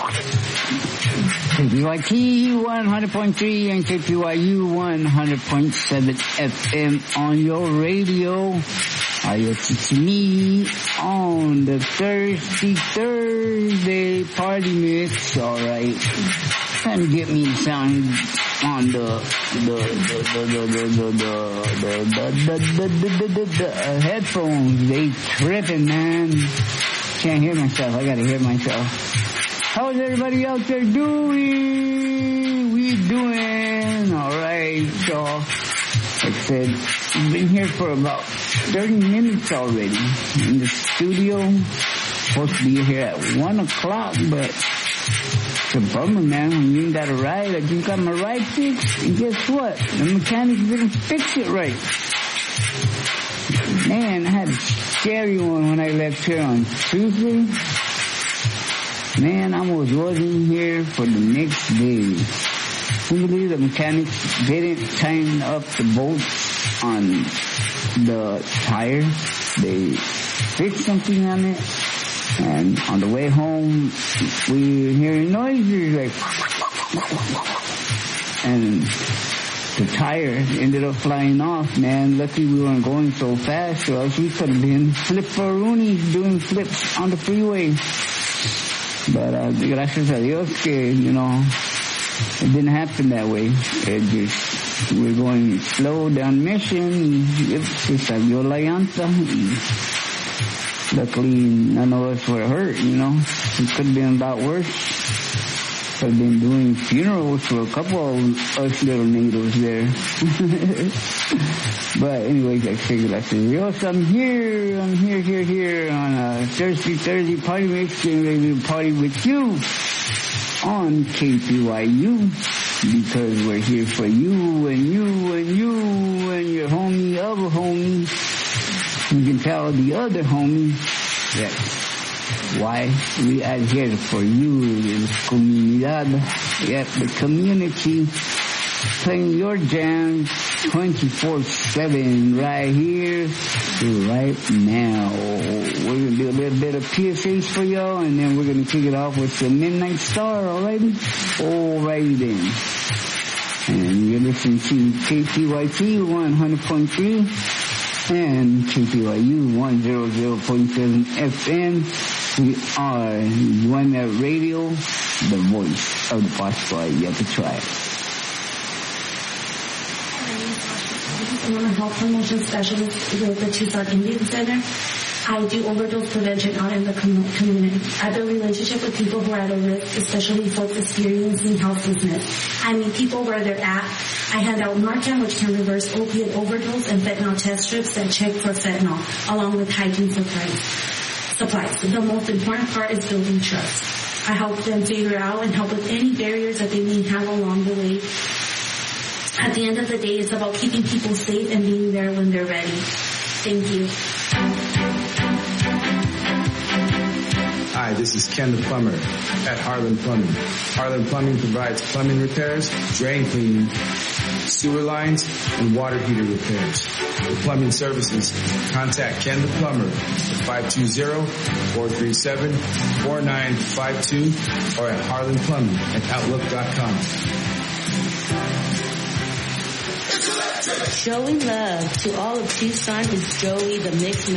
KPYT 100.3 and KPYU 100.7 FM on your radio. It's me on the Thursday party mix. All right, trying to get me sound on the headphones. They tripping, man. Can't hear myself. I gotta hear myself. How's everybody out there doing? We doing all right, y'all. Like I said, we've been here for about 30 minutes already in the studio. Supposed to be here at 1 o'clock, but it's a bummer, man. When you ain't got a ride, I just got my ride fixed, and guess what? The mechanics didn't fix it right. Man, I had a scary one when I left here on Tuesday. Man, I almost wasn't here for the next day. Usually the mechanics didn't tighten up the bolts on the tire. They fixed something on it, and on the way home, we were hearing noises like, and the tire ended up flying off, man. Luckily we weren't going so fast, or else we could have been flip-a-roonies doing flips on the freeway. But gracias a Dios que, you know, it didn't happen that way. It just, we're going slow down Mission, se salió la llanta. Luckily, none of us were hurt, you know. It could have been a lot worse. Could have been doing funerals for a couple of us little needles there. But anyways, I figured, I said, Dios, I'm here on a Thursday party mix, getting ready to party with you on KPYU, because we're here for you and you and you and your homie of a homie. You can tell the other homie that why we are here for you, the comunidad, the community, playing your jams 24/7 right here, right now. We're going to do a little bit of PSAs for y'all, and then we're going to kick it off with some Midnight Star, alrighty? Alrighty then. And you're listening to KPYT 100.3 and KPYU 100.7 FM. We are UNET Radio, the voice of the Pascua Yapachua. I'm a health promotion specialist with the Tucson Indian Center. I do overdose prevention out in the community. I build relationship with people who are at a risk, especially folks experiencing houselessness. I meet people where they're at. I hand out Narcan, which can reverse opiate overdose, and fentanyl test strips that check for fentanyl, along with hygiene supplies. The most important part is building trust. I help them figure out and help with any barriers that they may have along the way. At the end of the day, it's about keeping people safe and being there when they're ready. Thank you. Hi, this is Ken the Plumber at Harlan Plumbing. Harlan Plumbing provides plumbing repairs, drain cleaning, sewer lines, and water heater repairs. For plumbing services, contact Ken the Plumber at 520-437-4952 or at harlanplumbing@outlook.com. Showing love to all of Tucson is Joey the Mix